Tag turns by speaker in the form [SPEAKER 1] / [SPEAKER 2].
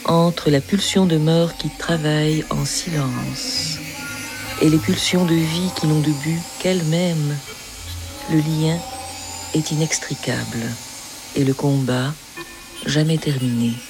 [SPEAKER 1] entre la pulsion de mort qui travaille en silence et les pulsions de vie qui n'ont de but qu'elles-mêmes, le lien est inextricable et le combat jamais terminé.